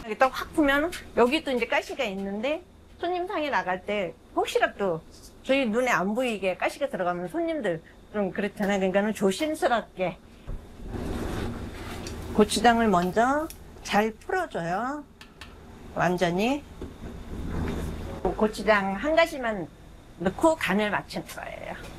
여기 딱 확 풀면 여기 또 이제 가시가 있는데 손님 상에 나갈 때 혹시라도 저희 눈에 안 보이게 가시가 들어가면 손님들 좀 그렇잖아요. 그러니까는 조심스럽게 고추장을 먼저 잘 풀어줘요. 완전히 고추장 한 가지만 넣고 간을 맞춘 거예요.